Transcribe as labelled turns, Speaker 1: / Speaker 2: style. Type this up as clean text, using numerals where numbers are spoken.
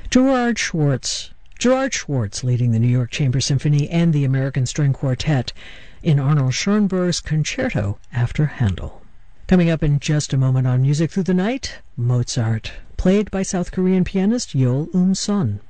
Speaker 1: Gerard Schwartz leading the New York Chamber Symphony and the American String Quartet in Arnold Schoenberg's Concerto after Handel. Coming up in just a moment on Music Through the Night, Mozart, played by South Korean pianist Yeol Um-son.